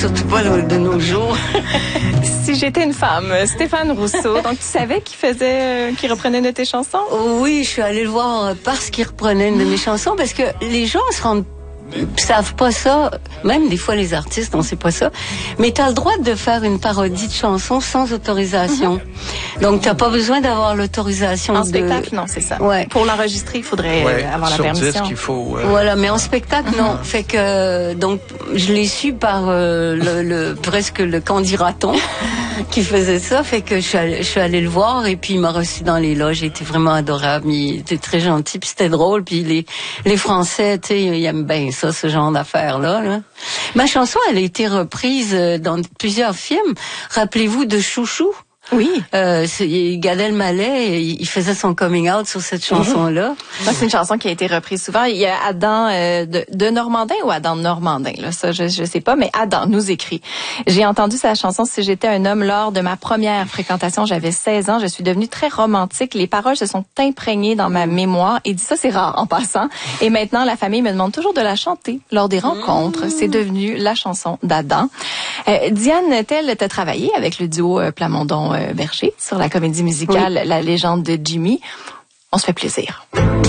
surtout pas de nos jours. Si j'étais une femme, Stéphane Rousseau. Donc, tu savais qu'il reprenait une de tes chansons? Oui, je suis allée le voir parce qu'il reprenait une de mes chansons, parce que les gens savent pas ça, même des fois les artistes, on sait pas ça, mais t'as le droit de faire une parodie de chanson sans autorisation. Donc t'as pas besoin d'avoir l'autorisation. En spectacle, non, c'est ça. Ouais. Pour l'enregistrer, il faudrait avoir la permission. Sur disque, il faut... Voilà, mais en spectacle, non. Fait que, donc, je l'ai su par presque le candidaton qui faisait ça. Fait que je suis allée le voir et puis il m'a reçu dans les loges. Il était vraiment adorable. Il était très gentil puis c'était drôle. Puis les Français, tu sais, ils aiment bien ça, ce genre d'affaires-là. Là. Ma chanson, elle a été reprise dans plusieurs films. Rappelez-vous de Chouchou. Oui. Gad Elmaleh, il faisait son coming out sur cette chanson-là. Ça, c'est une chanson qui a été reprise souvent. Il y a Adam de Normandin ou Adam Normandin, là, ça je sais pas, mais Adam nous écrit. J'ai entendu sa chanson Si j'étais un homme lors de ma première fréquentation, j'avais 16 ans, je suis devenue très romantique, les paroles se sont imprégnées dans ma mémoire et dit ça c'est rare en passant. Et maintenant la famille me demande toujours de la chanter lors des rencontres. C'est devenu la chanson d'Adam. Diane Tell, t'as travaillé avec le duo Plamondon Berger sur la comédie musicale La légende de Jimmy. On se fait plaisir.